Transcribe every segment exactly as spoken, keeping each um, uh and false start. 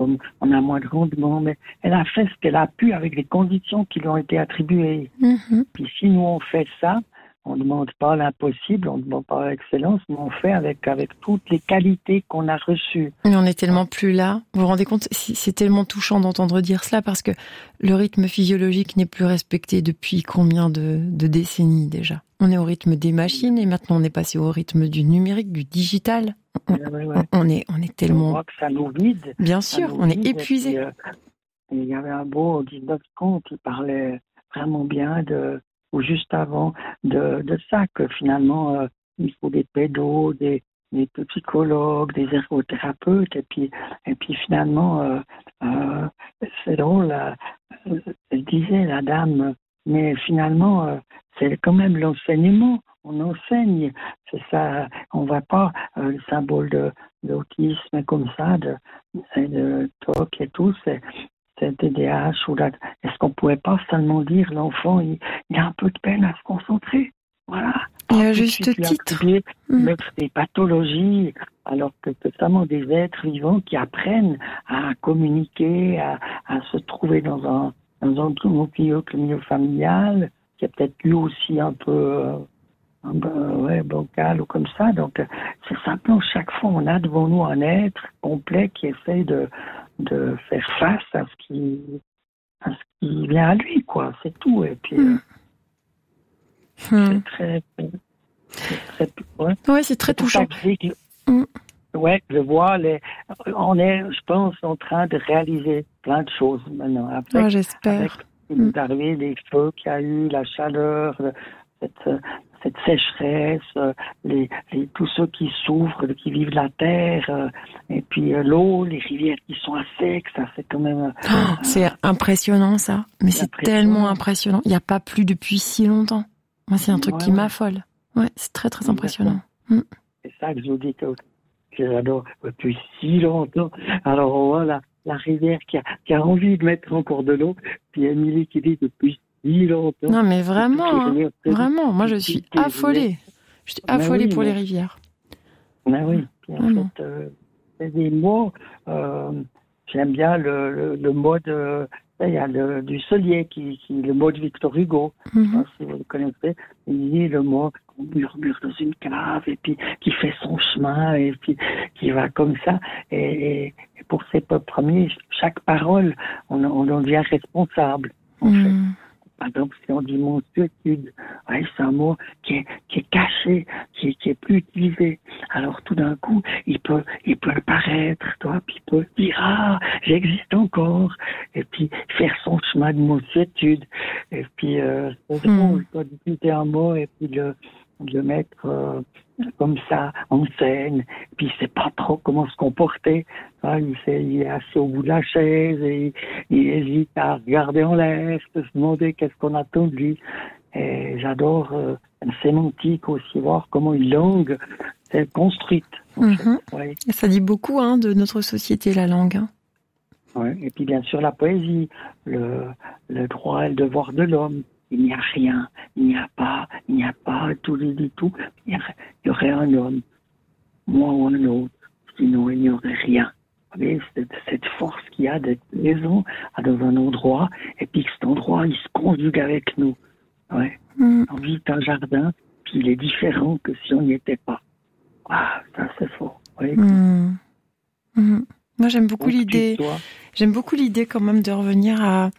on a moins de rendement, mais elle a fait ce qu'elle a pu avec les conditions qui lui ont été attribuées. Mm-hmm. Puis si nous on fait ça, on ne demande pas l'impossible, on ne demande pas l'excellence, mais on fait avec, avec toutes les qualités qu'on a reçues. Mais on est tellement plus là. Vous vous rendez compte, c'est tellement touchant d'entendre dire cela parce que le rythme physiologique n'est plus respecté depuis combien de, de décennies déjà. On est au rythme des machines et maintenant on est passé au rythme du numérique, du digital. On, ouais, ouais, ouais. on, est, on est tellement... On voit que ça nous vide. Bien sûr, on est épuisé. Euh, il y avait un beau dix-neuf conte qui parlait vraiment bien de... ou juste avant de, de ça, que finalement, euh, il faut des pédos, des, des psychologues, des ergothérapeutes, et puis, et puis finalement, euh, euh, c'est drôle, euh, elle disait, la dame, mais finalement, euh, c'est quand même l'enseignement, on enseigne, c'est ça, on ne voit pas euh, le symbole de, d'autisme comme ça, de, de T O C et tout, c'est T D A H ou la... Est-ce qu'on pourrait pas seulement dire l'enfant il, il a un peu de peine à se concentrer, voilà. Et à juste titre. Mmh. Des pathologies, alors que c'est seulement des êtres vivants qui apprennent à communiquer, à, à se trouver dans un dans un milieu que le milieu familial, qui est peut-être lui aussi un peu euh, un peu, ouais, bancal ou comme ça. Donc c'est simplement chaque fois on a devant nous un être complet qui essaye de de faire face à ce qui à ce qui vient à lui, quoi, c'est tout. Et puis mmh. euh, mmh. c'est très c'est très ouais, ouais c'est très c'est touchant. Que, mmh. ouais je vois les on est je pense en train de réaliser plein de choses maintenant après oh, j'espère avec il est arrivé les feux qu'il y a eu, la chaleur, cette cette sécheresse, les, les, tous ceux qui souffrent, qui vivent la terre, et puis l'eau, les rivières qui sont à sec, ça c'est quand même... Oh, euh, c'est impressionnant ça, mais c'est tellement impressionnant. Il n'y a pas plu depuis si longtemps. Moi c'est un truc ouais, qui ouais. m'affole. Ouais, c'est très très impressionnant. Mm. C'est ça que je vous dis que, que j'adore depuis si longtemps. Alors on voit la, la rivière qui a, qui a envie de mettre encore de l'eau, puis Émilie qui dit depuis longtemps. Non mais vraiment, hein, vraiment, moi je suis affolée. Je suis affolée oui, pour mais... les rivières. Ben oui, puis en vraiment. fait, euh, c'est des mots, euh, j'aime bien le, le, le mot de, il y a le, du Solier, qui, qui, le mot de Victor Hugo, mm-hmm. je sais pas si vous le connaissez, il dit le mot qu'on murmure dans une cave, et puis qui fait son chemin, et puis qui va comme ça, et, et pour ces premiers, chaque parole, on, on en devient responsable, en mm. fait. Par exemple, si on dit monstruitude, ouais, c'est un mot qui est, qui est caché, qui est, qui est plus utilisé. Alors tout d'un coup, il peut, il peut le paraître, toi, puis il peut dire ah, j'existe encore, et puis faire son chemin de monstruitude, et puis euh, c'est drôle, toi, d'utiliser un mot et puis le, de le mettre euh, comme ça en scène, puis il sait pas trop comment se comporter. Ah, il, fait, il est assis au bout de la chaise et il, il hésite à regarder en l'air, se demander qu'est-ce qu'on attend de lui. Et j'adore euh, la sémantique aussi, voir comment une langue est construite. Mm-hmm. Ouais. Ça dit beaucoup hein, de notre société, la langue. Hein. Ouais. Et puis bien sûr la poésie, le, le droit et le devoir de l'homme. Il n'y a rien, il n'y a pas, il n'y a pas, tout dit tout. Il y, y aurait un homme, moi ou un autre, sinon il n'y aurait rien. Vous voyez, cette, cette force qu'il y a d'être maison dans un endroit, et puis que cet endroit, il se conjugue avec nous. Ouais. Mm. On vit un jardin, puis il est différent que si on n'y était pas. Ah, ça c'est fort. Oui. Mm. Mm. Moi j'aime beaucoup Donc, l'idée, j'aime beaucoup l'idée quand même de revenir à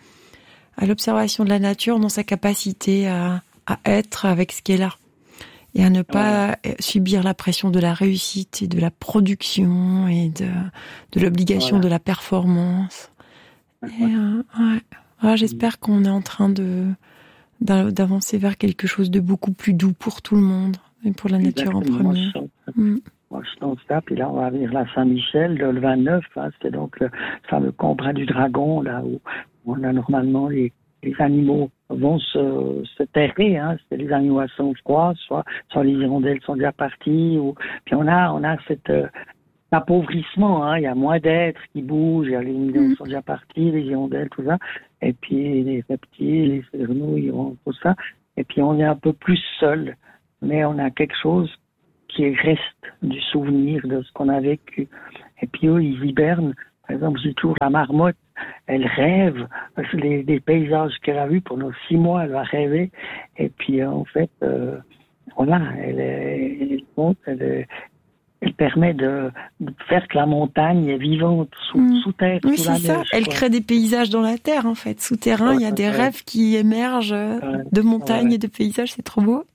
à l'observation de la nature dans sa capacité à, à être avec ce qui est là et à ne pas ouais. subir la pression de la réussite et de la production et de, de l'obligation voilà. de la performance. Et, euh, ouais. Ouais, j'espère qu'on est en train de, d'avancer vers quelque chose de beaucoup plus doux pour tout le monde et pour la nature Exactement. en premier. Moi, je, mm. moi, je pense ça, puis là, on va venir la Saint-Michel, le vingt-neuf, hein, c'est donc le fameux Combat du Dragon, là où on a normalement les, les animaux vont se, se terrer, hein, c'est les animaux à sang froid, soit, soit les hirondelles sont déjà parties, ou, puis on a, on a cet euh, appauvrissement, hein, il y a moins d'êtres qui bougent, il y a les millions sont déjà partis, les hirondelles, tout ça, et puis les reptiles, les cernouilles, tout ça, et puis on est un peu plus seul, mais on a quelque chose qui reste du souvenir de ce qu'on a vécu. Et puis eux, ils hibernent Par exemple, j'ai toujours la marmotte, elle rêve, les, les paysages qu'elle a vus pendant six mois, elle va rêver, et puis en fait, euh, voilà, elle, est, elle monte, elle, est, elle permet de, de faire que la montagne est vivante sous, mmh. sous terre, oui, sous c'est la ça. neige. Elle quoi. crée des paysages dans la terre, en fait. Souterrain, il ouais, y a des ouais. rêves qui émergent ouais. de montagnes ouais. et de paysages, c'est trop beau.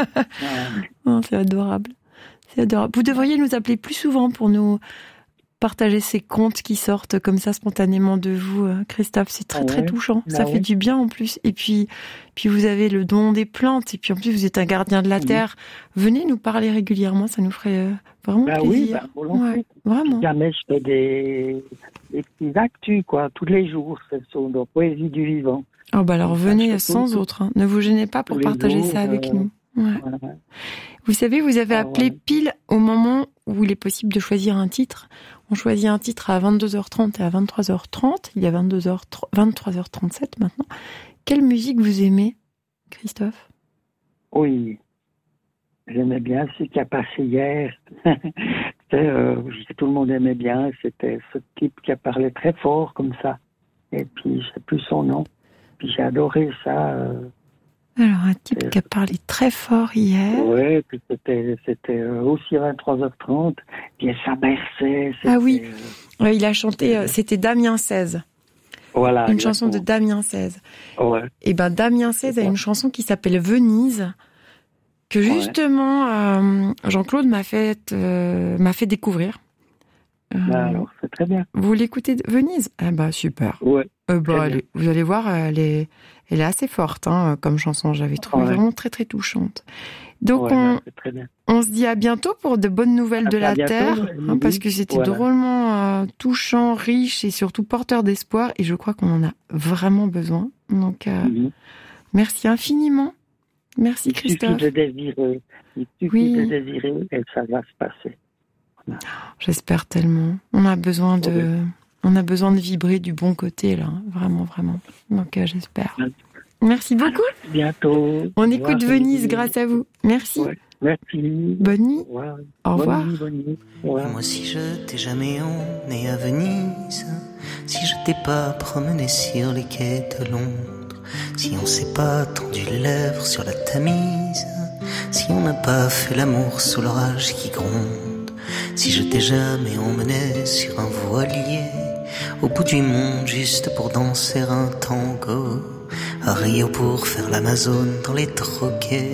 ouais. oh, c'est adorable. C'est adorable. Vous devriez nous appeler plus souvent pour nous partager ces contes qui sortent comme ça spontanément de vous, Christophe. C'est très, ah ouais. très touchant. Bah ça ouais. fait du bien en plus. Et puis, puis vous avez le don des plantes. Et puis en plus, vous êtes un gardien de la mmh. terre. Venez nous parler régulièrement. Ça nous ferait vraiment bah plaisir. Oui, bah, ouais, vraiment. Jamais je fais des, des petits actus, quoi. Tous les jours. C'est sur la poésie du vivant. Oh, bah alors venez sans tout, autre. Hein. Ne vous gênez pas pour partager jours, ça avec euh... nous. Ouais. Ouais. Vous savez, vous avez appelé ah ouais. pile au moment où il est possible de choisir un titre. On choisit un titre à vingt-deux heures trente et à vingt-trois heures trente. Il y a vingt-deux heures, vingt-trois heures trente-sept maintenant. Quelle musique vous aimez, Christophe ? Oui, j'aimais bien ce qui a passé hier. c'était, euh, tout le monde aimait bien. C'était ce type qui a parlé très fort comme ça. Et puis, je ne sais plus son nom. Puis j'ai adoré ça. Euh, Alors, un type euh, qui a parlé très fort hier. Oui, puis c'était, c'était euh, aussi à vingt-trois heures trente. Puis ça berçait. Ah oui, euh, ouais, il a chanté, euh, c'était Damien seize. Voilà. Une chanson de Damien seize. Ouais. Et ben Damien seize a une chanson qui s'appelle Venise, que justement ouais. euh, Jean-Claude m'a fait, euh, m'a fait découvrir. Euh, bah alors, c'est très bien. Vous l'écoutez, Venise ? Ah bah super. Ouais. Euh, bah, allez, vous allez voir, elle est, elle est assez forte hein, comme chanson. J'avais trouvé ouais. vraiment très très touchante. Donc ouais, on, c'est très bien. on se dit à bientôt pour de bonnes nouvelles à de la bientôt, Terre, hein, parce que c'était voilà. drôlement euh, touchant, riche et surtout porteur d'espoir. Et je crois qu'on en a vraiment besoin. Donc euh, mm-hmm. merci infiniment. Merci il Christophe. Il suffit de désirer. Il suffit oui. de désirer et ça va se passer. Voilà. J'espère tellement. On a besoin de, oui. on a besoin de vibrer du bon côté là, vraiment, vraiment. Donc euh, j'espère. Merci beaucoup. À bientôt. On écoute ouais, Venise grâce à vous. Merci. Ouais, merci. Bonne nuit. Ouais. Au revoir. Bonne nuit, bonne nuit. Ouais. Moi, si je t'ai jamais emmené à Venise, si je t'ai pas promené sur les quais de Londres, si on s'est pas tendu les lèvres sur la Tamise, si on n'a pas fait l'amour sous l'orage qui gronde, si je t'ai jamais emmené sur un voilier au bout du monde juste pour danser un tango, à Rio pour faire l'Amazone dans les troquets,